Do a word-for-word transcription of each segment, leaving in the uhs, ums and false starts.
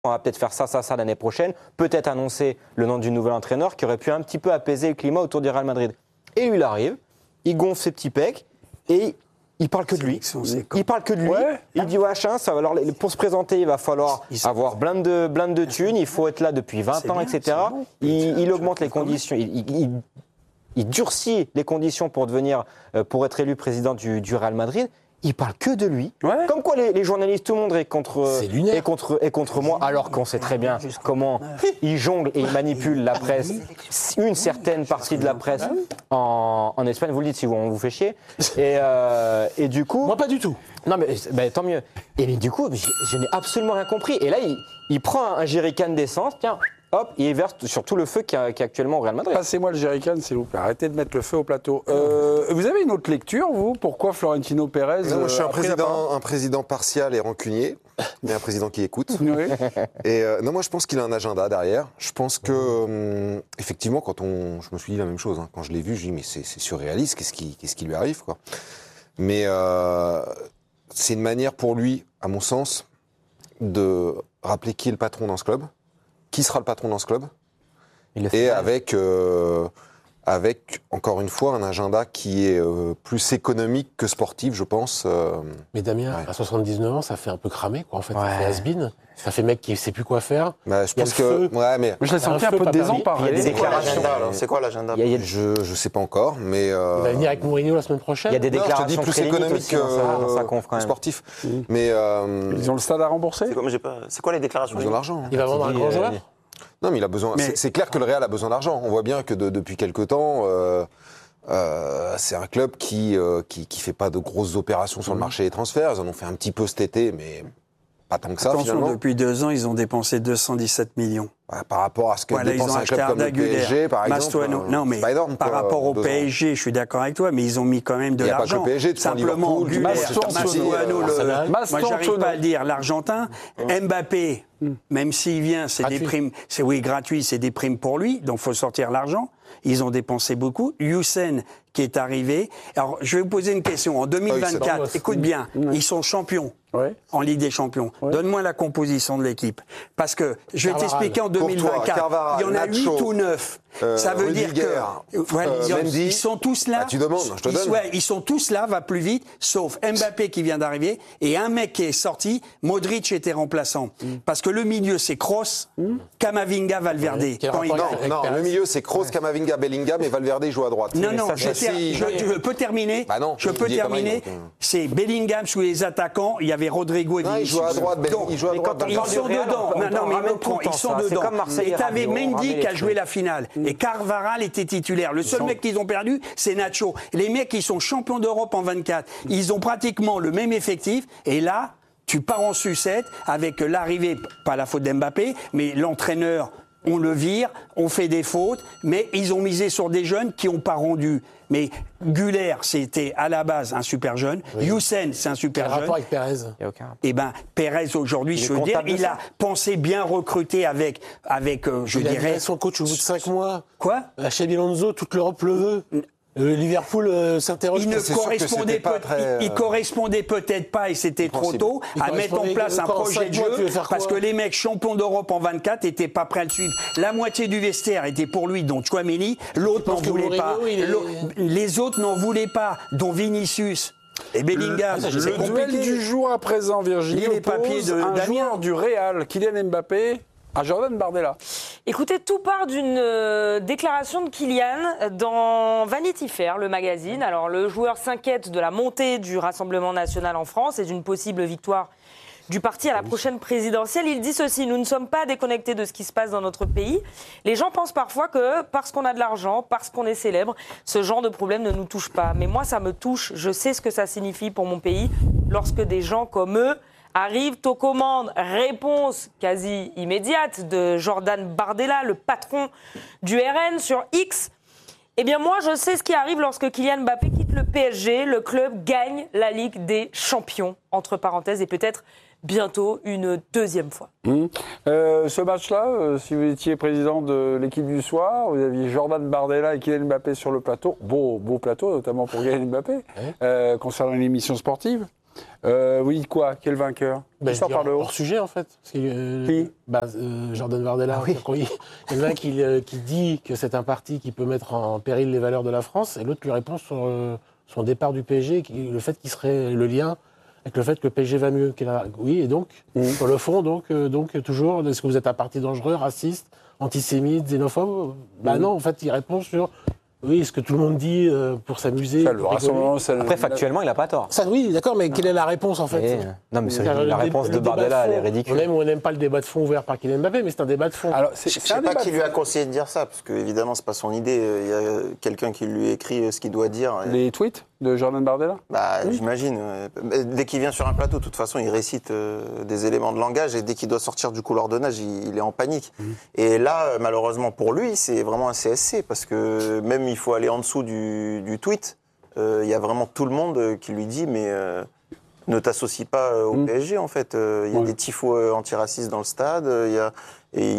on va peut-être faire ça, ça, ça l'année prochaine, peut-être annoncer le nom du nouvel entraîneur qui aurait pu un petit peu apaiser le climat autour du Real Madrid. Et lui, il arrive, il gonfle ses petits pecs et il parle que de lui. Il parle que de lui. Ouais. Il dit ouais, ça va. Alors pour se présenter, il va falloir ils avoir plein de plein de thunes. Il faut être là depuis vingt ans, bien, et cetera. Bon. Il, il augmente les conditions. Il, il, il, il durcit les conditions pour devenir, pour être élu président du, du Real Madrid. Il parle que de lui. Ouais. Comme quoi les, les journalistes, tout le monde est contre, est contre, est contre moi, alors qu'on sait très bien comment il jongle et il manipule la presse, une certaine partie de la presse en, en Espagne. Vous le dites si on vous fait chier. Et, euh, et du coup... Moi, pas du tout. Non, mais bah, tant mieux. Et mais, du coup, je, je n'ai absolument rien compris. Et là, il, il prend un jerrycan d'essence, tiens... Hop, il verse sur tout le feu qui est actuellement au Real Madrid. Passez-moi le jerrycan, s'il vous plaît. Arrêtez de mettre le feu au plateau. Euh, vous avez une autre lecture, vous ? Pourquoi Florentino Pérez non, moi, je suis un président, un président partial et rancunier, mais un président qui écoute. Oui. Et euh, non, moi, je pense qu'il a un agenda derrière. Je pense que, euh, effectivement, quand on, je me suis dit la même chose. Hein. Quand je l'ai vu, je dis mais c'est, c'est surréaliste. Qu'est-ce qui, qu'est-ce qui lui arrive, quoi ? Mais euh, c'est une manière pour lui, à mon sens, de rappeler qui est le patron dans ce club. Qui sera le patron dans ce club ? Et avec, euh, avec, encore une fois, un agenda qui est euh, plus économique que sportif, je pense. Euh, mais Damien, ouais. à soixante-dix-neuf ans, ça fait un peu cramer, quoi, en fait. Ouais. Ça fait has-been. Ça fait mec qui ne sait plus quoi faire. Bah, je pense que... Ouais, mais... Je l'ai senti un peu désemparé. Il y a des déclarations. C'est quoi l'agenda ? Il y a, je ne sais pas encore, mais... Euh... Il va venir avec Mourinho la semaine prochaine. Il y a des déclarations non, je te dis plus économiques que euh, sportif. Mmh. Mais, euh... Ils ont le stade à rembourser ? C'est, comme j'ai pas... c'est quoi les déclarations ? Ils ont l'argent. Il va vendre un grand joueur ? Non, mais il a besoin. Mais... C'est, c'est clair que le Real a besoin d'argent. On voit bien que de, depuis quelque temps, euh, euh, c'est un club qui, euh, qui qui fait pas de grosses opérations sur mmh. le marché des transferts. Ils en ont fait un petit peu cet été, mais pas tant que ça. Attention, finalement. Depuis deux ans, ils ont dépensé deux cent dix-sept millions. Ouais, par rapport à ce que voilà, dépense un club comme le P S G, par exemple. Mastuano. Non, mais énorme, par quoi, rapport au P S G, je suis d'accord avec toi, mais ils ont mis quand même de l'argent. Il n'y a pas que le P S G, tu prends Liverpool, Guler, Mastuano, le, moi j'arrive pas à le dire, l'Argentin, Mbappé, même s'il vient, c'est gratuit. Des primes, c'est oui gratuit, c'est des primes pour lui, donc faut sortir l'argent. Ils ont dépensé beaucoup. Youssef qui est arrivé. Alors, je vais vous poser une question. En deux mille vingt-quatre, oui, écoute bien, oui. Ils sont champions ouais. en Ligue des Champions. Ouais. Donne-moi la composition de l'équipe. Parce que je vais Carvaral. T'expliquer en deux mille vingt-quatre. Carvaral, il y en a Nacho, huit ou neuf. Euh, Ça veut Rudiger, dire que ouais, euh, ils, ont, Mendy, ils sont tous là. Bah, tu demandes, je te ils, donne. Ouais, ils sont tous là, va plus vite, sauf Mbappé qui vient d'arriver et un mec qui est sorti. Modric était remplaçant. Mm. Parce que le milieu, c'est Kroos, mm. Kamavinga, Valverde. Ouais, Quand il... Non, non le milieu, c'est Kroos, ouais. Kamavinga, Bellingham et Valverde joue à droite. Non, non, je, si... je, je peux terminer. Bah non, je peux terminer. Donc... C'est Bellingham sous les attaquants. Il y avait Rodrigo et Vinicius. Il joue à droite. Ben, il joue à droite. Ils sont dedans. Non, non, mais ils sont dedans. Et t'avais Mendy qui a joué la finale. Et Carvaral était titulaire. Le seul mec qu'ils ont perdu, c'est Nacho. Les mecs qui sont champions d'Europe en vingt-quatre, ils ont pratiquement le même effectif. Et là, tu pars en sucette avec l'arrivée, pas la faute d'Mbappé, mais l'entraîneur. On le vire, on fait des fautes, mais ils ont misé sur des jeunes qui n'ont pas rendu. Mais Güler, c'était à la base un super jeune. Oui. Youssef, c'est un super jeune. Quel rapport avec Pérez ? Il n'y a aucun. Eh bien, Pérez, aujourd'hui, il je veux dire, il a pensé bien recruter avec, avec euh, je il dirais... Il a son coach au bout de cinq mois. Quoi ? Xabi Alonso, toute l'Europe le veut. Euh, Liverpool euh, s'interroge. Il ne correspondait, peut, très, euh... il, il correspondait peut-être pas, et c'était trop tôt, à mettre en place un projet de jeu, parce que les mecs champions d'Europe en vingt-quatre étaient pas prêts à le suivre. La moitié du vestiaire était pour lui, dont Tchouaméni, l'autre n'en voulait Mourinho, pas. Est... Les autres n'en voulaient pas, dont Vinicius. Et Bellingham, le, le duel du jour à présent, Virginie, les papiers de un Damien. Joueur du Real, Kylian Mbappé. À Jordan Bardella. Écoutez, tout part d'une euh, déclaration de Kylian dans Vanity Fair, le magazine. Alors, le joueur s'inquiète de la montée du Rassemblement national en France et d'une possible victoire du parti à la prochaine présidentielle. Il dit ceci: nous ne sommes pas déconnectés de ce qui se passe dans notre pays. Les gens pensent parfois que parce qu'on a de l'argent, parce qu'on est célèbre, ce genre de problème ne nous touche pas. Mais moi, ça me touche. Je sais ce que ça signifie pour mon pays lorsque des gens comme eux arrivent aux commandes. Réponse quasi immédiate de Jordan Bardella, le patron du R N sur X. Eh bien moi, je sais ce qui arrive lorsque Kylian Mbappé quitte le P S G. Le club gagne la Ligue des Champions, entre parenthèses, et peut-être bientôt une deuxième fois. Mmh. Euh, ce match-là, euh, si vous étiez président de l'équipe du soir, vous aviez Jordan Bardella et Kylian Mbappé sur le plateau. Beau, beau plateau, notamment pour Kylian Mbappé, ouais. euh, concernant une émission sportive. Euh, oui, quoi? Quel vainqueur? Ben, Qui sort par le haut? hors sujet, en fait. Parce que, euh, Qui bah, euh, Jordan Bardella. Ah oui. Oui. Il y en a un qui, euh, qui dit que c'est un parti qui peut mettre en péril les valeurs de la France, et l'autre lui répond sur euh, son départ du P S G, qui, le fait qu'il serait le lien avec le fait que le P S G va mieux. Qu'il a... Oui, et donc, mmh. sur le fond, donc, euh, donc toujours, est-ce que vous êtes un parti dangereux, raciste, antisémite, xénophobe? Bah mmh. non, en fait, il répond sur... Oui, ce que tout le monde dit euh, pour s'amuser. Ça, le rassemblement, ça, Après, factuellement, il n'a pas tort. Ça, oui, d'accord, mais quelle est la réponse, en fait? Et... Non, mais c'est la, la réponse de Bardella, elle est ridicule. On aime ou on n'aime pas le débat de fond ouvert par Kylian Mbappé, mais c'est un débat de fond. Alors, je ne sais pas qui lui a conseillé de dire ça, parce que évidemment, c'est pas son idée. Il y a quelqu'un qui lui écrit ce qu'il doit dire. Les tweets de Jordan Bardella? Bah, oui. J'imagine. Dès qu'il vient sur un plateau, de toute façon, il récite euh, des éléments de langage, et dès qu'il doit sortir du couloir de nage, il, il est en panique. Mmh. Et là, malheureusement pour lui, c'est vraiment un C S C, parce que même il faut aller en dessous du, du tweet. Il euh, y a vraiment tout le monde qui lui dit, mais euh, ne t'associe pas au mmh. P S G, en fait. Il euh, y a ouais. des tifos antiracistes dans le stade. Y a, et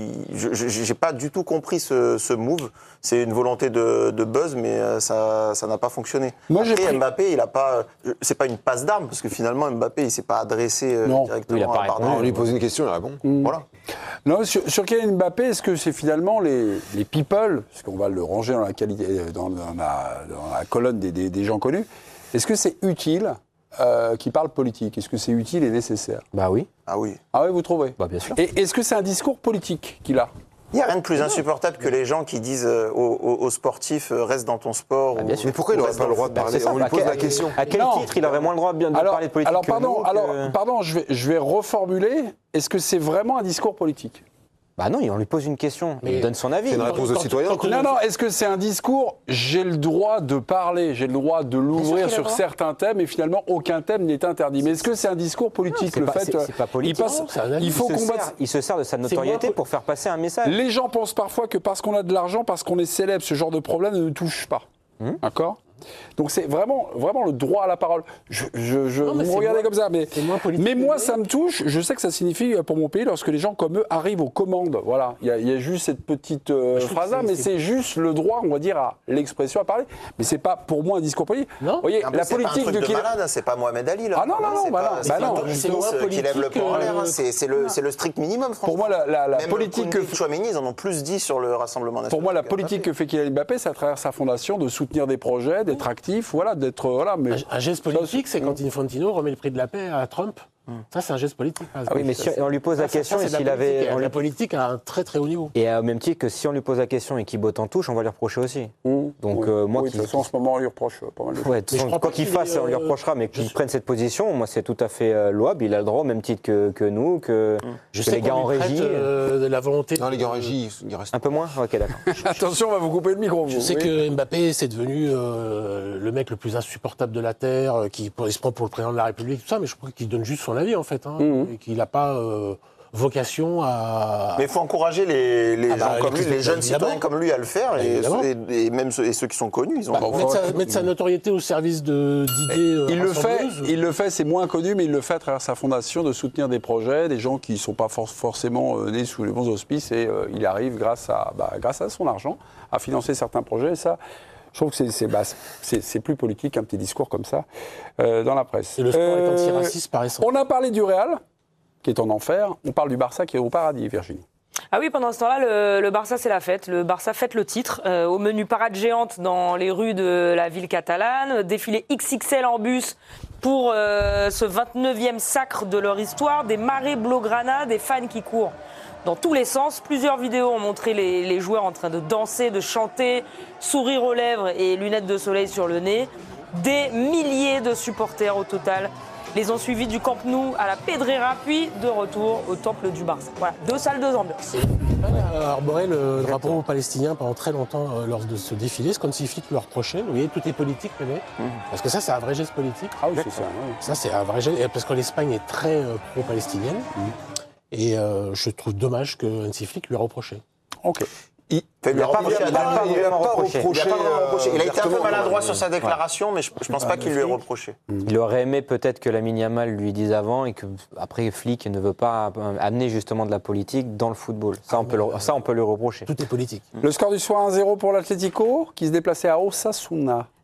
je n'ai pas du tout compris ce, ce move. C'est une volonté de, de buzz, mais ça n'a pas fonctionné. Moi, Après, pris... Mbappé, il a pas. C'est pas une passe d'armes, parce que finalement, Mbappé, il s'est pas adressé non. directement il a pas à Bardella. On lui pose une question, il répond. Mmh. Voilà. Non, sur, sur Kylian Mbappé, est-ce que c'est finalement les, les people, parce qu'on va le ranger dans la, qualité, dans, dans la, dans la colonne des, des, des gens connus, est-ce que c'est utile euh, qu'ils parlent politique? Est-ce que c'est utile et nécessaire? Bah oui. Ah oui. Ah oui, vous trouvez? Bah bien sûr. Et est-ce que c'est un discours politique qu'il a? Il n'y a rien de plus insupportable que les gens qui disent aux, aux, aux sportifs euh, « reste dans ton sport ah, ». Mais pourquoi il n'aurait pas le droit de parler? On lui pose la question. À quel non. titre il aurait moins le droit de, de alors, parler de politique alors, que pardon, nous, alors, que... pardon, je vais, je vais reformuler. Est-ce que c'est vraiment un discours politique? Bah non, on lui pose une question, mais il donne son avis. C'est une réponse de citoyen. Non, non, est-ce que c'est un discours, j'ai le droit de parler, j'ai le droit de l'ouvrir sur certains thèmes, et finalement aucun thème n'est interdit. Mais est-ce que c'est un discours politique? Non, le pas, fait, c'est pas politique. Il, passe, non, il faut il combattre. Sert, il se sert de sa notoriété moi, pour faire passer un message. Les gens pensent parfois que parce qu'on a de l'argent, parce qu'on est célèbre, ce genre de problème ne nous touche pas. Hum? D'accord? Donc c'est vraiment, vraiment le droit à la parole. Je, je, je non, vous me regardez moins, comme ça, mais, mais moi ça me touche. Je sais que ça signifie pour mon pays lorsque les gens comme eux arrivent aux commandes. Voilà, il y, y a juste cette petite euh, phrase-là, mais c'est juste le droit, on va dire, à l'expression, à parler. Mais c'est pas pour moi un discours politique. Non. Vous voyez, la politique pas un truc de, de malade, c'est pas Mohamed Ali là. Ah non non non, bah c'est bah pas qui lève le poing en l'air. C'est le, le strict minimum. Pour moi, la, la, la Même politique que Chouameni, ils en ont plus dit sur le Rassemblement national. Pour moi, la politique que fait Kylian Mbappé, c'est à travers sa fondation de soutenir des projets, d'être actif, voilà. D'être, voilà, mais... Un geste politique, c'est quand Infantino remet le prix de la paix à Trump. Ça, c'est un geste politique. Ah oui, mais si on lui pose la question, ça, et s'il avait... La politique à un très très haut niveau. Et au même titre que si on lui pose la question et qu'il botte en touche, on va lui reprocher aussi. Mmh. Donc oui. euh, moi, oui, qui... de toute façon, en ce moment, on lui reproche pas mal de choses. Ouais, de façon, quoi qu'il fasse, euh... on lui reprochera, mais qu'il je... prenne cette position, moi, c'est tout à fait euh, louable. Il a le droit au même titre que, que nous, que, mmh. je que sais les gars en régie. Euh, de la volonté. Non, les gars en régie, il reste un peu moins. Ok, d'accord. Attention, on va vous couper le micro. Je sais que Mbappé, c'est devenu euh, le mec le plus insupportable de la terre, qui il se prend pour le président de la République, tout ça, mais je crois qu'il donne juste son avis en fait, hein, mmh. et qu'il n'a pas Euh, vocation à... Mais il faut encourager les, les ah gens bah, comme lui, les jeunes évidemment. citoyens comme lui à le faire, et, et, et même ceux, et ceux qui sont connus, ils ont... Bah, mettre, sa, mettre sa notoriété au service de, d'idées il le fait, il le fait, c'est moins connu, mais il le fait à travers sa fondation de soutenir des projets, des gens qui ne sont pas for- forcément euh, nés sous les bons auspices, et euh, il arrive grâce à, bah, grâce à son argent à financer certains projets, et ça... Je trouve que c'est, c'est, bah, c'est, c'est plus politique, un petit discours comme ça, euh, dans la presse. Et le sport euh, est antiraciste par essence. On a parlé du Real, qui est en enfer. On parle du Barça qui est au paradis, Virginie. Ah oui, pendant ce temps-là, le, le Barça, c'est la fête. Le Barça fête le titre. Euh, au menu parade géante dans les rues de la ville catalane. Défilé X X L en bus pour euh, ce vingt-neuvième sacre de leur histoire. Des marées blaugrana, des fans qui courent dans tous les sens. Plusieurs vidéos ont montré les, les joueurs en train de danser, de chanter, sourire aux lèvres et lunettes de soleil sur le nez. Des milliers de supporters au total les ont suivis du Camp Nou à la Pedrera, puis de retour au temple du Barça. Voilà, deux salles, deux ambiances. Il a arboré le drapeau palestinien pendant très longtemps euh, lors de ce défilé, ce qu'on suffit de le reprocher. Vous voyez, tout est politique, mais mmh. parce que ça, c'est un vrai geste politique. Ah oui, c'est ça. Oui. Ça, c'est un vrai geste, parce que l'Espagne est très euh, pro-palestinienne. Mmh. Et euh, je trouve dommage que Hansi Flick lui a reproché. Ok. Il n'a pas reproché. Il a été un peu maladroit sur sa déclaration, mais je ne pense pas qu'il lui ait reproché. Il aurait aimé peut-être que Lamine Yamal lui dise avant et qu'après Flick ne veut pas amener justement de la politique dans le football. Ça, on peut le, ça, on peut lui reprocher. Tout est politique. Le score du soir un zéro pour l'Atlético, qui se déplaçait à Osasuna.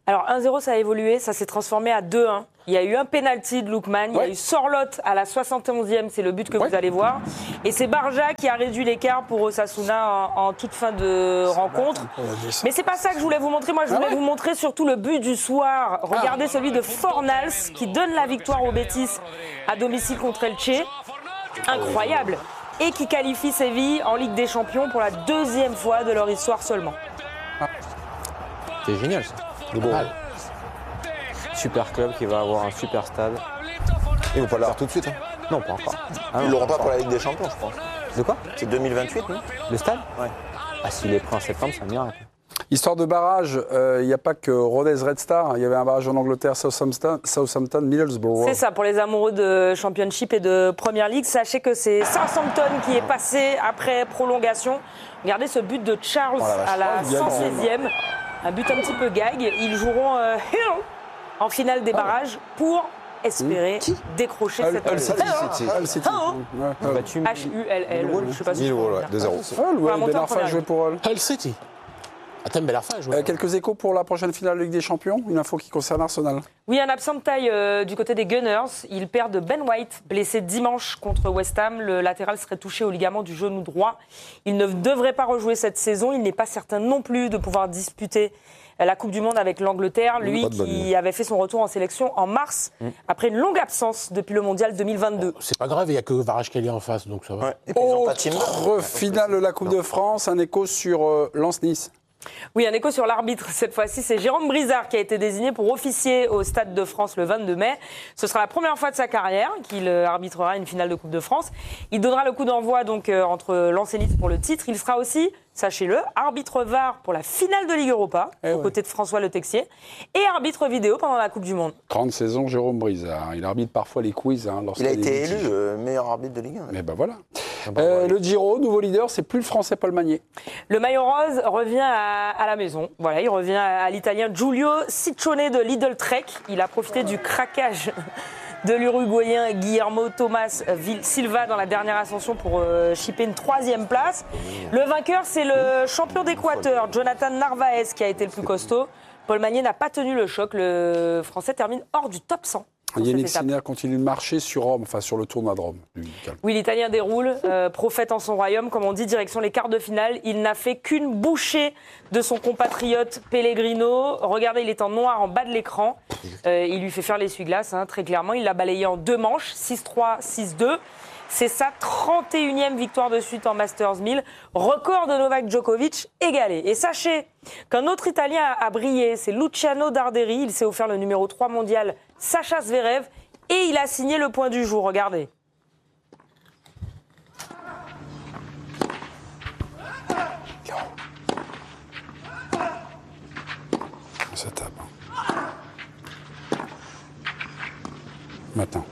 Alors un zéro, ça a évolué, ça s'est transformé à deux un. Il y a eu un penalty de Lookman, ouais. Il y a eu Sorloth à la soixante et onzième, c'est le but que ouais. vous allez voir. Et c'est Barja qui a réduit l'écart pour Osasuna en, en toute fin de ça rencontre. Mais c'est pas ça que je voulais vous montrer. Moi, je voulais ah ouais. vous montrer surtout le but du soir. Regardez ah. celui de Fornals qui donne la victoire au Betis à domicile contre Elche. Incroyable. Et qui qualifie Séville en Ligue des Champions pour la deuxième fois de leur histoire seulement. C'est génial ça. C'est beau. Super club qui va avoir un super stade. Ils vont pas l'avoir tout de suite. Hein. Non, pas encore. Ah, Ils l'auront pas pour la Ligue des Champions, je pense. De quoi? C'est deux mille vingt-huit, non? Le stade? Ouais. Ah, s'il est pris en septembre, c'est un miracle. Histoire de barrage, il euh, n'y a pas que Rodez Red Star, il y avait un barrage en Angleterre, Southampton, Southampton Middlesbrough. C'est ça, pour les amoureux de Championship et de Premier League, sachez que c'est Southampton qui est passé après prolongation. Regardez ce but de Charles oh à la cent seizième, un but un petit peu gag. Ils joueront euh, Hill en finale des barrages pour espérer mmh. décrocher Al, cette Al City. Al City. H U L L. Je sais pas si c'est deux zéro. Ben Arfa joué pour Al. Hull City. Attends, Ben Arfa joué. Euh, quelques échos pour la prochaine finale de Ligue des Champions. Une info qui concerne Arsenal. Oui, un absent de taille euh, du côté des Gunners. Ils perdent Ben White, blessé dimanche contre West Ham. Le latéral serait touché au ligament du genou droit. Il ne devrait pas rejouer cette saison. Il n'est pas certain non plus de pouvoir disputer la Coupe du Monde avec l'Angleterre, lui qui avait fait son retour en sélection en mars, mmh. après une longue absence depuis le Mondial deux mille vingt-deux. Oh, c'est pas grave, il n'y a que Kvaratskhelia en face, donc ça va. Ouais. Autre finale de la Coupe de France, un écho sur euh, Lens-Nice. Oui, un écho sur l'arbitre. Cette fois-ci, c'est Jérôme Brizard qui a été désigné pour officier au Stade de France le vingt-deux mai. Ce sera la première fois de sa carrière qu'il arbitrera une finale de Coupe de France. Il donnera le coup d'envoi donc euh, entre Lens et Nice pour le titre. Il sera aussi, sachez-le, arbitre V A R pour la finale de Ligue Europa, eh aux ouais. côtés de François Le Texier, et arbitre vidéo pendant la Coupe du Monde. trente saisons, Jérôme Brizard. Il arbitre parfois les quiz. Hein, il a été élu euh, meilleur arbitre de Ligue un. Mais ben voilà. Ah bah, euh, ouais. Le Giro, nouveau leader, c'est plus le Français Paul Magnier. Le maillot rose revient à, à la maison. Voilà, il revient à, à l'Italien Giulio Ciccione de Lidl Trek. Il a profité du craquage de l'Uruguayen Guillermo Thomas Silva dans la dernière ascension pour euh, chipper une troisième place. Le vainqueur, c'est le champion d'Équateur, Jonathan Narvaez, qui a été le plus costaud. Paul Magnier n'a pas tenu le choc. Le Français termine hors du top cent. Yannick Sinner continue de marcher sur Rome, enfin sur le tournoi de Rome. Oui, l'Italien déroule, euh, prophète en son royaume, comme on dit, direction les quarts de finale. Il n'a fait qu'une bouchée de son compatriote Pellegrino. Regardez, il est en noir en bas de l'écran. Euh, il lui fait faire l'essuie-glace, hein, très clairement. Il l'a balayé en deux manches, six trois, six deux. C'est sa trente et unième victoire de suite en Masters mille. Record de Novak Djokovic égalé. Et sachez qu'un autre Italien a brillé, c'est Luciano Darderi. Il s'est offert le numéro trois mondial Sacha Zverev et il a signé le point du jour. Regardez. Ça tape. Maintenant.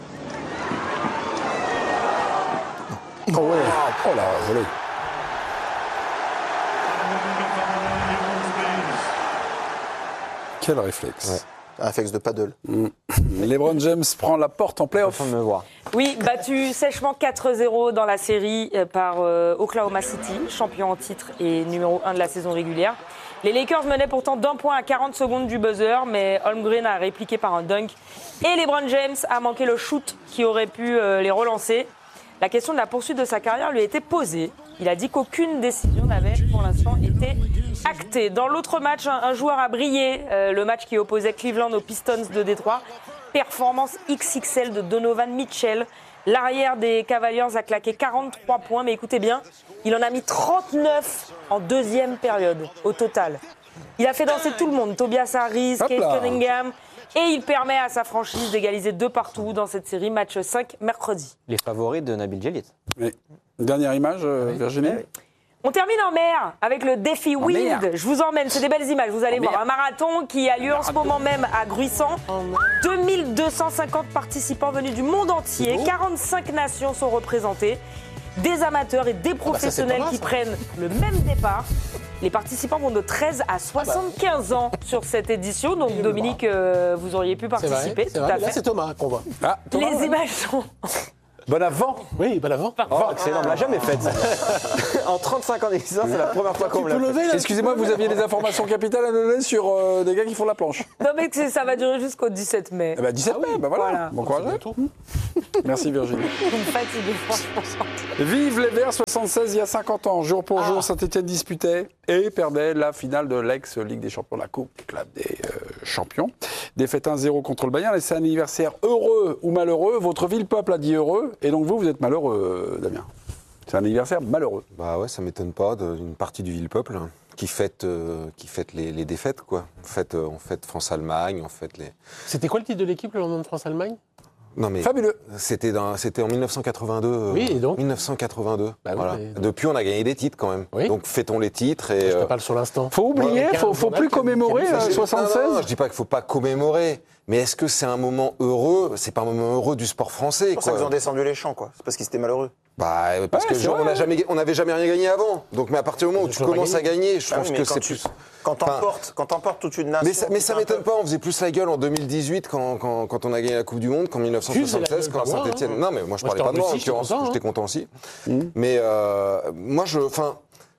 Oh ouais, oh là, volé. Quel réflexe. Ouais. Un réflexe de paddle. Mmh. LeBron James prend la porte en play-off. Me voir. Oui, battu sèchement quatre zéro dans la série par euh, Oklahoma City, champion en titre et numéro un de la saison régulière. Les Lakers menaient pourtant d'un point à quarante secondes du buzzer, mais Holmgren a répliqué par un dunk. Et LeBron James a manqué le shoot qui aurait pu euh, les relancer. La question de la poursuite de sa carrière lui a été posée. Il a dit qu'aucune décision n'avait pour l'instant été actée. Dans l'autre match, un, un joueur a brillé, euh, le match qui opposait Cleveland aux Pistons de Détroit. Performance X X L de Donovan Mitchell. L'arrière des Cavaliers a claqué quarante-trois points, mais écoutez bien, il en a mis trente-neuf en deuxième période au total. Il a fait danser tout le monde, Tobias Harris, Kate Cunningham. Et il permet à sa franchise d'égaliser deux partout dans cette série, match cinq, mercredi. Les favoris de Nabil Djellit. Oui. Dernière image, euh, oui. Virginie. Oui. On termine en mer avec le défi en Wind. Mer. Je vous emmène, c'est des belles images, vous allez en voir. Mer. Un marathon qui a lieu en ce moment même à Gruissant. deux mille deux cent cinquante participants venus du monde entier. quarante-cinq nations sont représentées. Des amateurs et des professionnels ah bah ça, qui mal, prennent le même départ. Les participants vont de treize à soixante-quinze ans sur cette édition. Donc, Dominique, euh, vous auriez pu participer. C'est vrai, c'est vrai. Là, c'est Thomas qu'on voit. Ah, Thomas, les ouais. images sont Bon avant. Oui, bon avant. Oh, excellent, on l'a jamais faite. En trente-cinq ans d'existence, c'est la première fois qu'on me l'a fait. Excusez-moi, vous aviez des informations capitales à donner sur euh, des gars qui font de la planche. Non, mais ça va durer jusqu'au dix-sept mai. Eh ben dix-sept mai, ben voilà. Voilà. Bon courage. Merci Virginie. Vous me fatiguez, franchement. Vive les Verts soixante-seize il y a cinquante ans. Jour pour jour, Saint-Etienne disputait et perdait la finale de l'ex-Ligue des Champions, la Coupe du Club des euh, Champions. Défaite un zéro contre le Bayern. Et c'est un anniversaire heureux ou malheureux. Votre ville-peuple a dit heureux. Et donc vous, vous êtes malheureux, Damien. C'est un anniversaire malheureux. Bah ouais, ça m'étonne pas d'une partie du ville-peuple hein, qui fête, euh, qui fête les, les défaites, quoi. On fête, euh, on fête France-Allemagne, on fête les... C'était quoi le titre de l'équipe, le lendemain de France-Allemagne ? Non mais fabuleux. C'était dans, c'était en mille neuf cent quatre-vingt-deux. Oui, et donc mille neuf cent quatre-vingt-deux. Bah oui, voilà. mais... Depuis, on a gagné des titres quand même. Oui. Donc fêtons les titres et. Je te euh... parle sur l'instant. Faut oublier, ouais, faut, faut plus commémorer euh, soixante-seize. Non, non, je dis pas qu'il faut pas commémorer. Mais est-ce que c'est un moment heureux ? C'est pas un moment heureux du sport français. C'est pour ça qu'ils ont descendu les champs, quoi. C'est parce qu'ils étaient malheureux. Bah, parce ouais, que genre, on n'a jamais, on n'avait jamais rien gagné avant. Donc, mais à partir du moment où tu commences à gagner, je ah pense oui, que quand c'est tu, plus. Quand t'emportes, quand t'emportes toute une nation. Mais ça, mais ça m'étonne pas. On faisait plus la gueule en deux mille dix-huit quand, quand, quand on a gagné la Coupe du Monde qu'en mille neuf cent soixante-seize quand Saint-Etienne. Hein. Non, mais moi je moi, parlais pas de moi. En aussi, l'occurrence, content, j'étais hein. content aussi. Mmh. Mais euh, moi, je, enfin.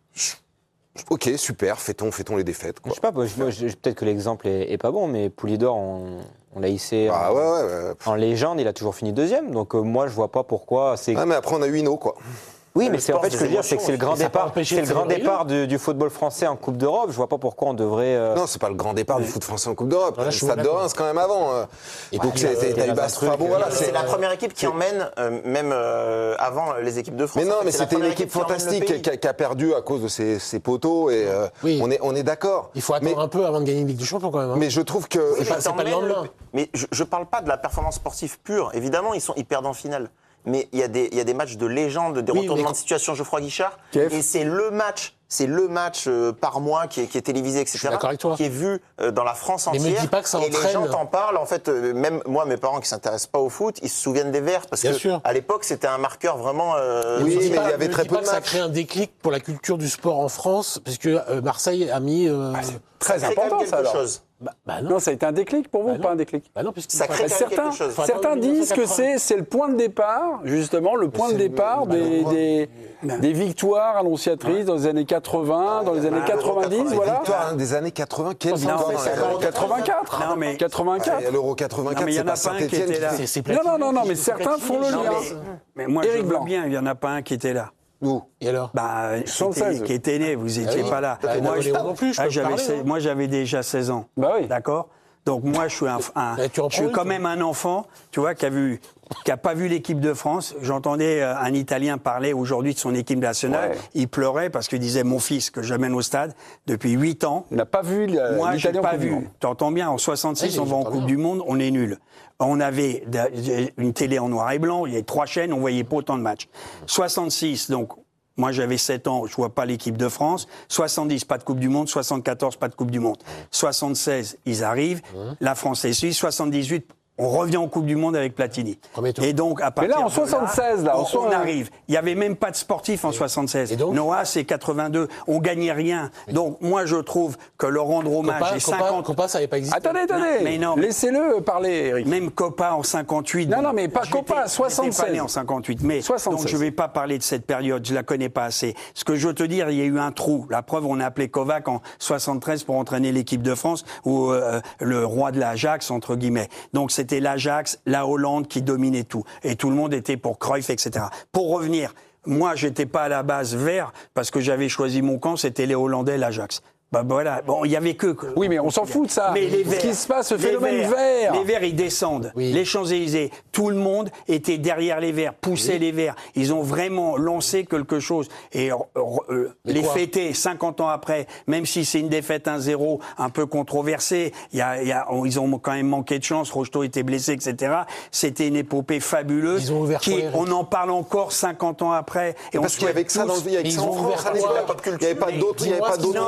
Ok, super, fêtons, fêtons les défaites. Quoi. Je sais pas, moi, je, je, peut-être que l'exemple est, est pas bon, mais Poulidor, on, on l'a hissé ah, en, ouais, ouais, ouais. en légende, il a toujours fini deuxième. Donc euh, moi, je vois pas pourquoi. C'est... Ah, mais après, on a eu Hino, quoi. Oui, mais c'est en fait ce que je veux dire, c'est que c'est le grand départ, c'est le grand départ du, du football français en Coupe d'Europe. Je vois pas pourquoi on devrait. Euh... Non, c'est pas le grand départ du foot français en Coupe d'Europe. Voilà, le Stade de Reims quand même avant. Euh. Et donc c'est t'as eu Bastra. Bon voilà, c'est la première équipe qui emmène, euh, même euh, avant les équipes de France. Mais non, en fait, mais c'était une équipe fantastique qui a, qui a perdu à cause de ses, ses poteaux et euh, oui. on est on est d'accord. Il faut attendre mais, un peu avant de gagner une Ligue des Champions quand même. Hein. Mais je trouve que oui, c'est pas, c'est pas le lendemain. Le... Mais je, je parle pas de la performance sportive pure. Évidemment, ils sont ils perdent en finale. Mais il y, y a des matchs de légende, des oui, retournements de situation Geoffroy Guichard. Kef. Et c'est le match, c'est le match euh, par mois qui est, qui est télévisé, et cetera. Qui est vu euh, dans la France entière. Mais me dis pas que ça et entraîne. Les gens t'en parlent. En fait, euh, même moi, mes parents qui s'intéressent pas au foot, ils se souviennent des Verts parce Bien que sûr. À l'époque, c'était un marqueur vraiment. Euh, oui, mais pas, il y avait très peu de matchs. Ça crée un déclic pour la culture du sport en France, parce que euh, Marseille a mis. Euh, ah, c'est très ça important ça alors. Chose. Bah, bah non. non, ça a été un déclic pour vous bah ou pas un déclic bah non, ça crée certains, quelque chose. Certains disent que c'est, c'est le point de départ, justement, le point de départ des, des, des victoires annonciatrices dans les années quatre-vingts, dans les années quatre-vingt-dix, voilà. Les victoires des années quatre-vingts, quelles sont dans quatre-vingt-quatre Non, mais quatre-vingt-quatre. Et l'Euro quatre-vingt-quatre, c'est pas Saint-Etienne qui était là. Non, non, non, mais certains font le lien. Mais moi, je vois bien, il n'y en a pas un qui était là. Où ? Et alors bah, soixante-seize. Qui était né, vous n'étiez ah oui. pas là. Bah, moi, je, non plus, je ah, j'avais, parler, hein. Moi, j'avais déjà seize ans. Bah oui. D'accord ? Donc moi, je suis, un, un, je suis quand même un enfant, tu vois, qui a vu, qui a pas vu l'équipe de France. J'entendais un Italien parler aujourd'hui de son équipe nationale. Ouais. Il pleurait parce qu'il disait mon fils que j'amène au stade depuis huit ans. Il n'a pas vu le, moi, j'ai pas vu. Tu entends bien. En soixante-six, oui, on va en Coupe bien. Du Monde, on est nul. On avait une télé en noir et blanc. Il y avait trois chaînes, on voyait pas autant de matchs. soixante-six, donc. Moi, j'avais sept ans, je vois pas l'équipe de France. soixante-dix, pas de Coupe du Monde. soixante-quatorze, pas de Coupe du Monde. soixante-seize, ils arrivent. Mmh. La France est suisse. soixante-dix-huit, on revient en Coupe du Monde avec Platini. Et donc, à partir Mais là, en soixante-seize, là, là, on, on arrive. Il y avait même pas de sportif en soixante-seize. Noah, c'est quatre-vingt-deux. On gagnait rien. Donc, moi, je trouve que le rendre hommage Copa, et cinquante. Copa, ça n'avait pas existé. Attendez, attendez. Mais non. Laissez-le parler, Eric. Même Copa en cinquante-huit. Non, non, mais pas Copa, soixante-seize. Pas né en cinquante-huit. Mais soixante-seize. Donc, je vais pas parler de cette période. Je la connais pas assez. Ce que je veux te dire, il y a eu un trou. La preuve, on a appelé Kovac en soixante-treize pour entraîner l'équipe de France ou euh, le roi de l'Ajax entre guillemets. Donc, c'était l'Ajax. La Hollande qui dominait tout. Et tout le monde était pour Cruyff, et cetera. Pour revenir, moi, j'étais pas à la base vert parce que j'avais choisi mon camp, c'était les Hollandais, l'Ajax. Bah voilà, bon, il y avait que... Oui, mais on s'en fout de ça. Mais les verts, ce qui se passe, ce phénomène verts, vert... Les Verts, ils descendent. Oui. Les Champs-Élysées, tout le monde était derrière les Verts, poussait oui. les Verts. Ils ont vraiment lancé quelque chose. Et euh, les quoi? Fêter cinquante ans après, même si c'est une défaite un zéro un peu controversée, y a, y a, ils ont quand même manqué de chance, Rocheteau était blessé, et cetera. C'était une épopée fabuleuse. Ils ont ouvert qui, on en parle encore cinquante ans après. Et parce qu'il y avait que ça dans le... Il y avait que ça en France, il n'y avait pas d'autres...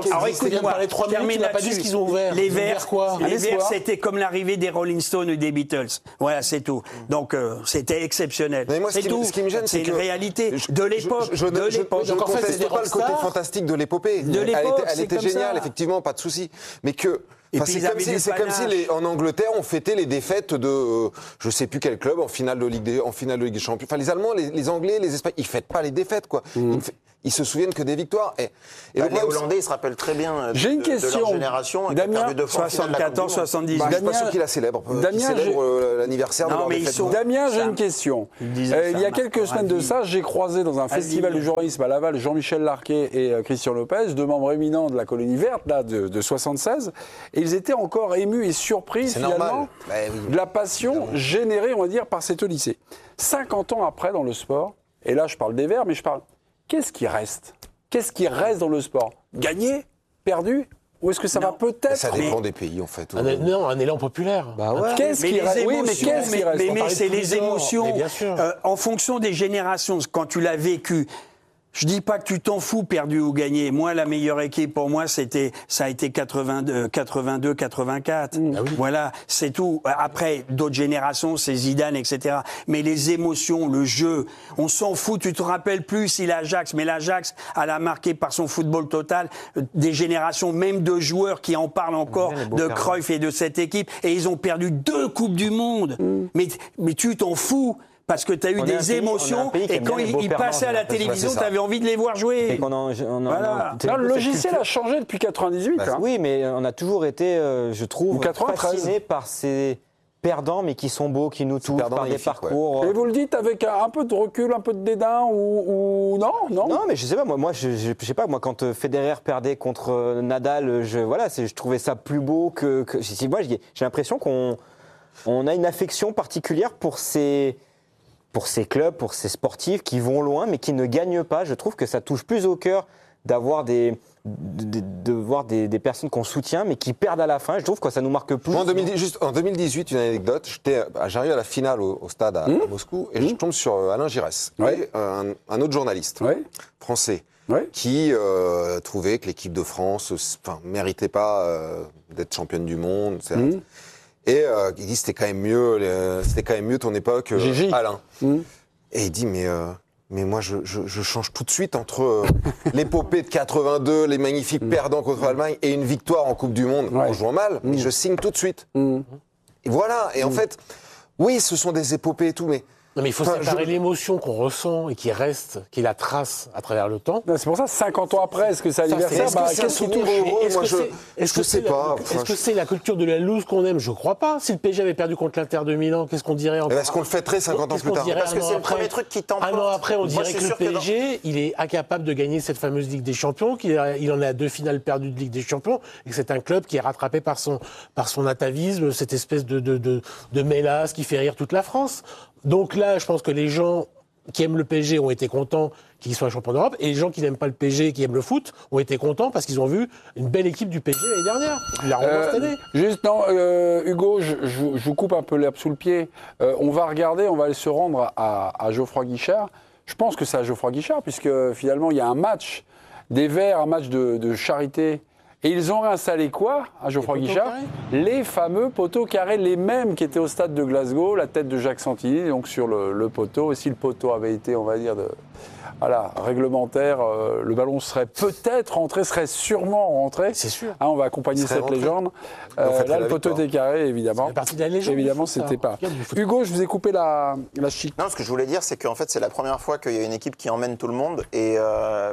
Alors écoute-moi, les trois minutes, tu n'as pas dit ce qu'ils ont ouvert. Les Verts, quoi Les Verts, c'était comme l'arrivée des Rolling Stones ou des Beatles. Voilà, c'est tout. Donc euh, c'était exceptionnel. C'est tout. Ce qui me gêne, c'est une réalité de l'époque. Je ne conteste pas le côté fantastique de l'épopée. Elle était géniale, effectivement, pas de souci. Mais que Enfin, c'est comme si, c'est comme si les, en Angleterre, on fêtait les défaites de, euh, je sais plus quel club en finale de Ligue des, en finale de Ligue des Champions. Enfin, les Allemands, les, les Anglais, les Espagnols, ils fêtent pas les défaites, quoi. Mmh. Ils, ils se souviennent que des victoires. Et, et bah, les Hollandais, ils se rappellent très bien de, J'ai une de, question. de leur génération. Damien, soixante-quatorze soixante-dix. Bah, je suis pas sûr qu'il la célèbre. Damien, qu'il célèbre euh, l'anniversaire non, de leur défaite. Sont... Damien, j'ai une question. Euh, il y a quelques semaines de ça, j'ai croisé dans un festival du journalisme à Laval Jean-Michel Larquet et euh, Christian Lopez, deux membres éminents de la colonie verte, là, de, de soixante-seize, et ils étaient encore émus et surpris finalement bah, oui. de la passion générée, on va dire, par cet lycée. cinquante ans après dans le sport, et là je parle des Verts, mais je parle, qu'est-ce qui reste ? Qu'est-ce qui reste dans le sport ? Gagner ? Perdu ? Ou est-ce que ça non. va peut-être... Ça dépend mais... des pays, en fait. Un, non, un élan populaire. Bah ouais. Qu'est-ce qui reste ? Oui, mais qu'est-ce qui reste ? Mais, mais c'est les émotions. Euh, en fonction des générations, quand tu l'as vécu... Je dis pas que tu t'en fous, perdu ou gagné. Moi, la meilleure équipe pour moi, c'était, ça a été quatre-vingt-deux, quatre-vingt-deux, quatre-vingt-quatre. Mmh. Ah oui. Voilà, c'est tout. Après, d'autres générations, c'est Zidane, et cetera. Mais les émotions, le jeu, on s'en fout. Tu te rappelles plus si l'Ajax, mais l'Ajax, elle a marqué par son football total des générations, même de joueurs qui en parlent encore de Cruyff et de cette équipe. Et ils ont perdu deux coupes du monde. Mmh. Mais, mais tu t'en fous. Parce que tu as eu on des pays, émotions et quand ils, ils passaient à la télévision, tu avais envie de les voir jouer. Et on en, on en, voilà. on a, non, le logiciel a changé depuis quatre-vingt-dix-huit. Bah, hein. Oui, mais on a toujours été, euh, je trouve, fascinés par ces perdants, mais qui sont beaux, qui nous touchent par des parcours. Ouais. Et vous le dites avec un, un peu de recul, un peu de dédain ou, ou non, non Non, mais je sais pas. Moi, moi je, je, je sais pas. Moi, quand Federer perdait contre Nadal, je voilà, je trouvais ça plus beau que. que moi, j'ai l'impression qu'on on a une affection particulière pour ces pour ces clubs, pour ces sportifs qui vont loin mais qui ne gagnent pas. Je trouve que ça touche plus au cœur d'avoir des, de, de voir des, des personnes qu'on soutient mais qui perdent à la fin. Je trouve que ça nous marque plus. Moi, en, deux mille dix, juste, en deux mille dix-huit, une anecdote, j'arrive à la finale au, au stade à, mmh. à Moscou et mmh. je tombe sur Alain Giresse, ouais. un, un autre journaliste ouais. français ouais. qui euh, trouvait que l'équipe de France ne méritait pas euh, d'être championne du monde, et cetera. Mmh. Et euh, il dit c'était quand même mieux, euh, c'était quand même mieux ton époque, euh, Gigi. Alain. Mmh. Et il dit mais euh, mais moi je, je, je change tout de suite entre euh, l'épopée de quatre-vingt-deux, les magnifiques mmh. perdants contre l'Allemagne et une victoire en Coupe du Monde ouais. en jouant mal, mmh. mais je signe tout de suite. Mmh. Et voilà. Et mmh. en fait, oui, ce sont des épopées et tout, mais non, mais il faut enfin, séparer je... l'émotion qu'on ressent et qui reste, qui la trace à travers le temps. C'est pour ça, cinquante ans après, est-ce que c'est anniversaire ? Bah, qu'est-ce qui touche ? Moi, je ne sais pas. Est-ce que c'est la culture de la loose qu'on aime ? Je ne crois pas. Si le P S G avait perdu contre l'Inter de Milan, qu'est-ce qu'on dirait encore ? Est-ce qu'on le fêterait cinquante ans plus tard ? Parce que c'est le premier truc qui t'emporte. Un an après, on dirait que le P S G, il est incapable de gagner cette fameuse Ligue des Champions, qu'il en est à deux finales perdues de Ligue des Champions, et que c'est un club qui est rattrapé par son, par son atavisme, cette espèce de, de, de, de mélasse qui fait rire toute la France. Donc là, je pense que les gens qui aiment le P S G ont été contents qu'il soit champion d'Europe, et les gens qui n'aiment pas le P S G et qui aiment le foot ont été contents parce qu'ils ont vu une belle équipe du P S G l'année dernière. Il l'a euh, cette année. Juste, non, euh, Hugo, je, je, je vous coupe un peu l'herbe sous le pied. Euh, on va regarder, on va aller se rendre à, à Geoffroy Guichard. Je pense que c'est à Geoffroy Guichard, puisque finalement, il y a un match des Verts, un match de, de charité. Et ils ont réinstallé quoi à Geoffroy Guichard ? Les fameux poteaux carrés, les mêmes qui étaient au stade de Glasgow, la tête de Jacques Santini, donc sur le, le poteau. Et si le poteau avait été, on va dire, de, voilà, réglementaire, euh, le ballon serait peut-être rentré, serait sûrement rentré. C'est sûr. Hein, on va accompagner cette rentré. légende. Euh, là, le poteau était carré, évidemment. C'est partie de la légende. Évidemment, c'était pas. Hugo, je vous ai coupé la, la chic. Non, ce que je voulais dire, c'est qu'en fait, c'est la première fois qu'il y a une équipe qui emmène tout le monde. Et euh,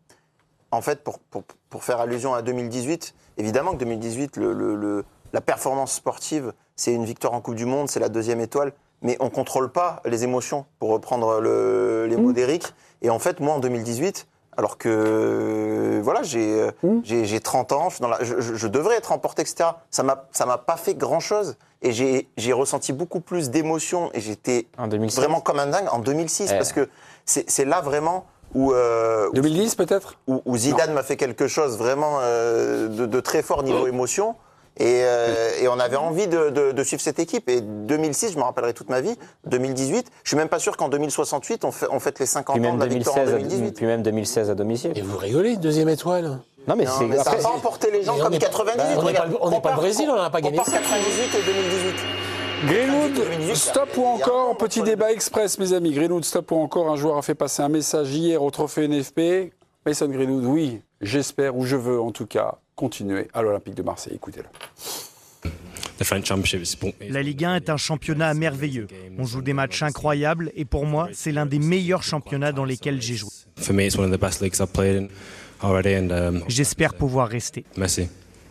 en fait, pour, pour, pour faire allusion à deux mille dix-huit, évidemment que deux mille dix-huit, le, le, le, la performance sportive, c'est une victoire en Coupe du Monde, c'est la deuxième étoile, mais on ne contrôle pas les émotions, pour reprendre le, les mots mmh. d'Éric. Et en fait, moi, en deux mille dix-huit, alors que voilà, j'ai mmh. j'ai trente ans, je, dans la, je, je devrais être emporté, et cetera, ça ne m'a pas fait grand-chose. Et j'ai ressenti beaucoup plus d'émotions, et j'étais vraiment comme un dingue en deux mille six, eh. parce que c'est là vraiment... Où, euh, deux mille dix peut-être où, où Zidane m'a fait quelque chose vraiment euh, de, de très fort niveau émotion et, euh, et on avait envie de, de, de suivre cette équipe. Et deux mille six, je me rappellerai toute ma vie. deux mille dix-huit, je suis même pas sûr qu'en deux mille soixante-huit on, fait, on fête les cinquante ans de la victoire en deux mille dix-huit. Puis même deux mille seize à domicile. Et vous rigolez, deuxième étoile. Non, mais, non, c'est... mais ça après, n'a pas emporté les gens comme quatre-vingt-dix-huit. Bah, on n'est pas, on n'est pas le Brésil, on n'a pas gagné ça. quatre-vingt-dix-huit et deux mille dix-huit. Greenwood, stop ou encore, petit débat express, mes amis. Greenwood, stop ou encore, un joueur a fait passer un message hier au trophée N F P. Mason Greenwood, oui, j'espère, ou je veux en tout cas, continuer à l'Olympique de Marseille. Écoutez-le. La Ligue un est un championnat merveilleux. On joue des matchs incroyables et pour moi, c'est l'un des meilleurs championnats dans lesquels j'ai joué. J'espère pouvoir rester. Merci.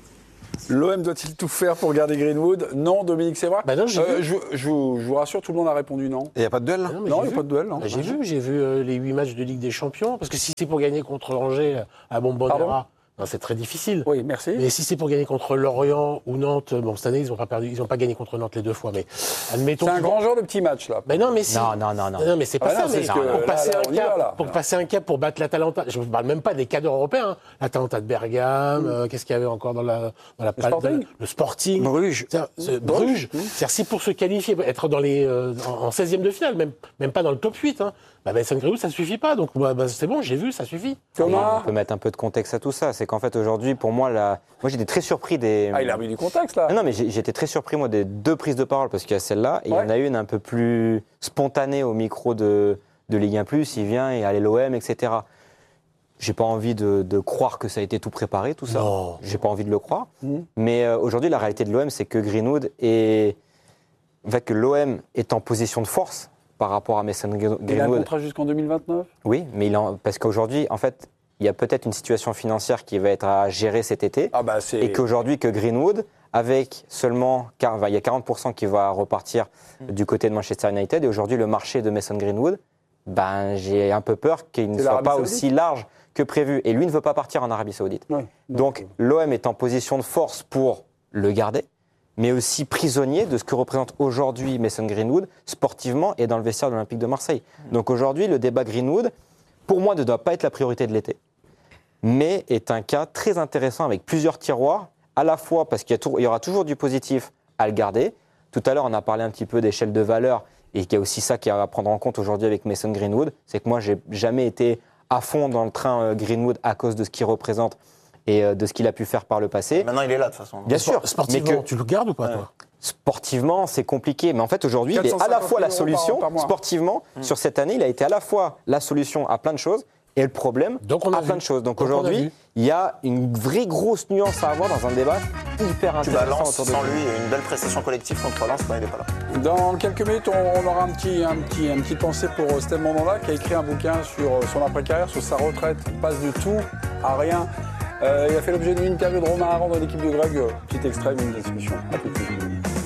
L'O M doit-il tout faire pour garder Greenwood? Non, Dominique, c'est vrai. Bah non, j'ai euh, vu. Je, je, je vous rassure, tout le monde a répondu non. Il n'y a pas de duel là? Non, il n'y a pas de duel. Non. Bah, j'ai vu, j'ai vu euh, les huit matchs de Ligue des Champions. Parce que si c'est pour gagner contre Angers à Bombonera, non, c'est très difficile. Oui, merci. Mais si c'est pour gagner contre Lorient ou Nantes, bon, cette année, ils n'ont pas perdu, ils n'ont pas gagné contre Nantes les deux fois, mais admettons. C'est un grand genre de petit match, là. Mais non, mais si. Non, non, non, non. Non, mais c'est pas ah, ça. non, Mais c'est pour, que, passer là, là, un on y va, cap, là. pour passer un cap, pour battre l'Atalanta, je ne parle même pas des cadres européens. Hein. L'Atalanta de Bergame, mm. euh, qu'est-ce qu'il y avait encore dans la, dans la le, sporting. De, le Sporting. Bruges. C'est, Bruges. Mm. C'est-à-dire, si pour se qualifier, être dans les, euh, en seizième de finale, même, même pas dans le top huit, hein, bah, Mason Greenwood, ça ne suffit pas. Donc, bah, bah, c'est bon, j'ai vu, ça suffit. Comment on peut mettre un peu de contexte à tout ça. C'est qu'en fait, aujourd'hui, pour moi, la... moi j'étais très surpris des. Ah, il a mis du contexte, là. Non, mais j'étais très surpris, moi, des deux prises de parole, parce qu'il y a celle-là, et ouais. il y en a une un peu plus spontanée au micro de, de Ligue un plus, il vient et allez l'O M, et cetera. J'ai pas envie de, de croire que ça a été tout préparé, tout ça. Non. J'ai pas envie de le croire. Mmh. Mais euh, aujourd'hui, la réalité de l'O M, c'est que Greenwood est. En fait, que l'O M est en position de force par rapport à Mason Greenwood. Il a un contrat jusqu'en deux mille vingt-neuf. Oui, mais il en... parce qu'aujourd'hui, en fait, il y a peut-être une situation financière qui va être à gérer cet été. Ah bah c'est... Et qu'aujourd'hui, que Greenwood, avec seulement. Il y a quarante pour cent qui va repartir mmh. du côté de Manchester United. Et aujourd'hui, le marché de Mason Greenwood, ben, j'ai un peu peur qu'il ne soit pas aussi large que prévu. Et lui ne veut pas partir en Arabie Saoudite. Ouais, donc, l'O M est en position de force pour le garder, mais aussi prisonnier de ce que représente aujourd'hui Mason Greenwood, sportivement et dans le vestiaire de l'Olympique de Marseille. Donc aujourd'hui, le débat Greenwood, pour moi, ne doit pas être la priorité de l'été, mais est un cas très intéressant avec plusieurs tiroirs, à la fois parce qu'il y, a tout, il y aura toujours du positif à le garder. Tout à l'heure, on a parlé un petit peu d'échelle de valeur, et il y a aussi ça qui est à prendre en compte aujourd'hui avec Mason Greenwood, c'est que moi, j'ai jamais été à fond dans le train Greenwood à cause de ce qu'il représente et de ce qu'il a pu faire par le passé. Maintenant, il est là, de toute façon. Bien sûr. Sportivement, mais que, tu le gardes ou pas, ouais. toi Sportivement, c'est compliqué. Mais en fait, aujourd'hui, il est à la fois la solution, par, par sportivement, mmh. sur cette année, il a été à la fois la solution à plein de choses et le problème Donc on a à vu. plein de choses. Donc, Donc aujourd'hui, il y a une vraie grosse nuance à avoir dans un débat hyper tu intéressant balances autour de sans lui une belle prestation collective contre Lens quand il n'est pas là. Dans quelques minutes, on, on aura un petit, un petit, une petite pensée pour Steve Mandanda qui a écrit un bouquin sur son après-carrière, sur sa retraite. Il passe de tout à rien. Euh, il a fait l'objet d'une interview de Romain Aran dans l'équipe de Greg. Petit extrait d'une discussion. À tout de suite.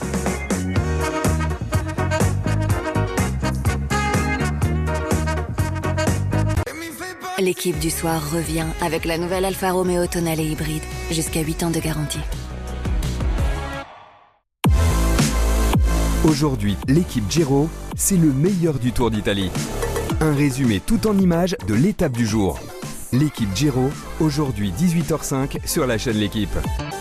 L'équipe du soir revient avec la nouvelle Alfa Romeo Tonale hybride. Jusqu'à huit ans de garantie. Aujourd'hui, l'équipe Giro, c'est le meilleur du Tour d'Italie. Un résumé tout en images de l'étape du jour. L'équipe Giro, aujourd'hui dix-huit heures cinq sur la chaîne L'Équipe.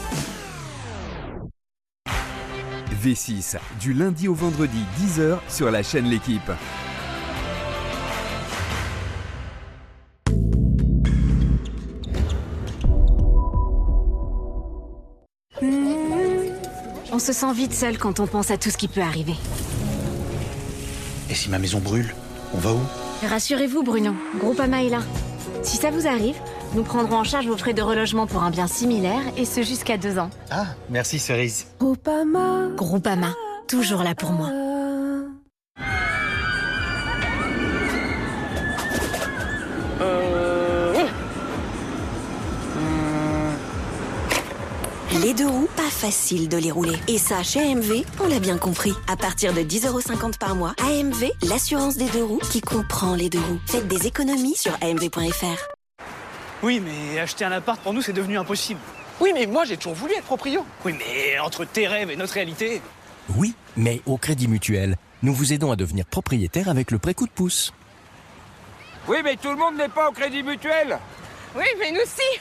V six, du lundi au vendredi dix heures sur la chaîne L'Équipe. On se sent vite seul quand on pense à tout ce qui peut arriver. Et si ma maison brûle, on va où? Rassurez-vous, Bruno, Groupama est là. Si ça vous arrive, nous prendrons en charge vos frais de relogement pour un bien similaire, et ce jusqu'à deux ans. Ah, merci Cerise. Groupama. Groupama, toujours là pour moi. Les deux roues, pas facile de les rouler. Et ça, chez A M V, on l'a bien compris. À partir de dix euros cinquante par mois, A M V, l'assurance des deux roues qui comprend les deux roues. Faites des économies sur A M V point F R. Oui, mais acheter un appart, pour nous, c'est devenu impossible. Oui, mais moi, j'ai toujours voulu être proprio. Oui, mais entre tes rêves et notre réalité... Oui, mais au Crédit Mutuel, nous vous aidons à devenir propriétaire avec le prêt coup de pouce. Oui, mais tout le monde n'est pas au Crédit Mutuel. Oui, mais nous si.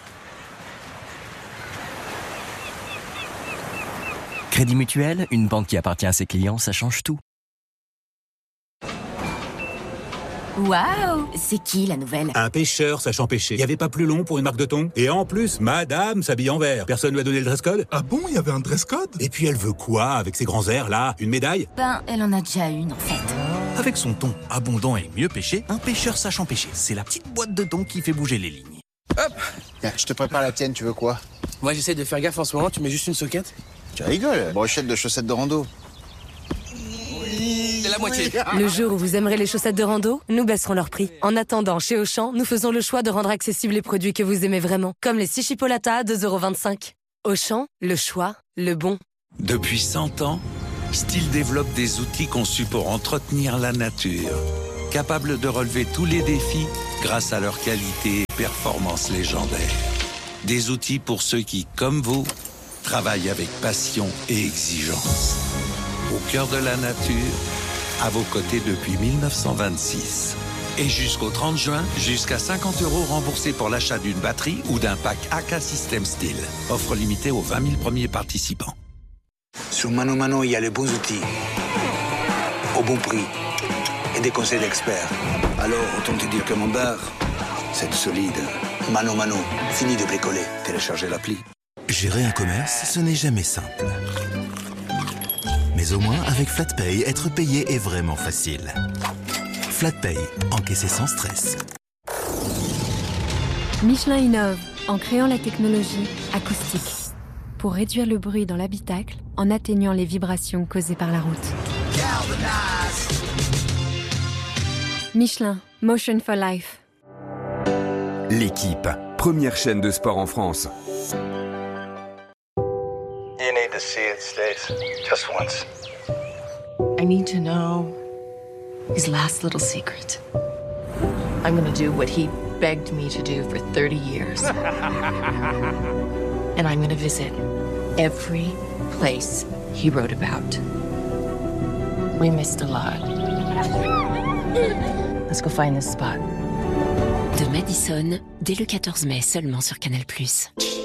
Crédit Mutuel, une banque qui appartient à ses clients, ça change tout. Waouh! C'est qui la nouvelle? Un pêcheur sachant pêcher. Il n'y avait pas plus long pour une marque de thon. Et en plus, madame s'habille en vert. Personne lui a donné le dress code? Ah bon, il y avait un dress code? Et puis elle veut quoi avec ses grands airs là? Une médaille? Ben, elle en a déjà une en fait. Avec son thon abondant et mieux pêché, un pêcheur sachant pêcher. C'est la petite boîte de thon qui fait bouger les lignes. Hop! Tiens, je te prépare la tienne, tu veux quoi? Moi j'essaie de faire gaffe en ce moment, tu mets juste une soquette? Tu rigoles, brochette de chaussettes de rando. C'est la moitié. Le jour où vous aimerez les chaussettes de rando, nous baisserons leur prix. En attendant, chez Auchan, nous faisons le choix de rendre accessibles les produits que vous aimez vraiment, comme les six chipolatas à deux euros vingt-cinq. Auchan, le choix, le bon. Depuis cent ans, Stihl développe des outils conçus pour entretenir la nature, capables de relever tous les défis grâce à leur qualité et performance légendaires. Des outils pour ceux qui, comme vous, travaillent avec passion et exigence. Au cœur de la nature, à vos côtés depuis mille neuf cent vingt-six. Et jusqu'au trente juin, jusqu'à cinquante euros remboursés pour l'achat d'une batterie ou d'un pack A K System Stihl. Offre limitée aux vingt mille premiers participants. Sur Mano Mano, il y a les bons outils, au bon prix et des conseils d'experts. Alors, autant te dire que mon bar, c'est solide. Mano Mano, fini de bricoler. Téléchargez l'appli. Gérer un commerce, ce n'est jamais simple. Mais au moins, avec FlatPay, être payé est vraiment facile. FlatPay, encaisser sans stress. Michelin innove en créant la technologie acoustique pour réduire le bruit dans l'habitacle en atteignant les vibrations causées par la route. Michelin, Motion for Life. L'équipe, première chaîne de sport en France. You need to see it, Stace. Just once. I need to know his last little secret. I'm gonna do what he begged me to do for thirty years. And I'm gonna visit every place he wrote about. We missed a lot. Let's go find this spot. De Madison, dès le quatorze mai seulement sur Canal plus.